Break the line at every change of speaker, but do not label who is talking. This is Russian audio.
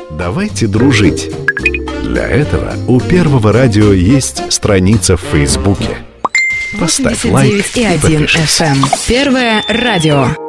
Давайте дружить. Для этого у Первого радио есть страница в Фейсбуке. Поставь лайк и подпишись.
FM. Первое радио.